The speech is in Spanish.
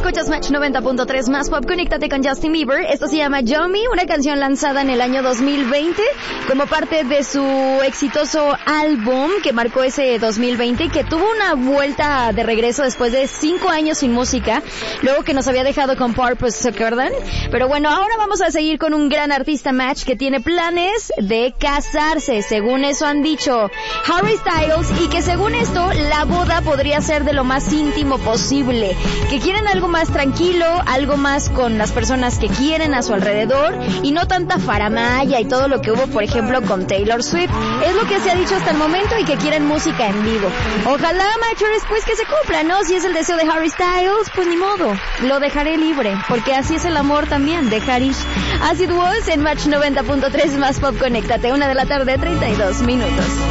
Escuchas Match 90.3 más pop. Conéctate con Justin Bieber. Esto se llama Yummy, una canción lanzada en el año 2020 como parte de su exitoso álbum que marcó ese 2020 y que tuvo una vuelta de regreso después de 5 años sin música, luego que nos había dejado con Purpose, ¿se acuerdan? Pero bueno, ahora vamos a seguir con un gran artista, Match, que tiene planes de casarse, según eso han dicho Harry Styles, y que según esto la boda podría ser de lo más íntimo posible, que quieren algo más tranquilo, algo más con las personas que quieren a su alrededor y no tanta faramaya y todo lo que hubo, por ejemplo, con Taylor Swift. Es lo que se ha dicho hasta el momento y que quieren música en vivo. Ojalá, Matchers, pues que se cumpla, ¿no? Si es el deseo de Harry Styles, pues ni modo, lo dejaré libre, porque así es el amor también de Harish. As It Was en Match 90.3 más pop. Conéctate, 1 de la tarde, 32 minutos.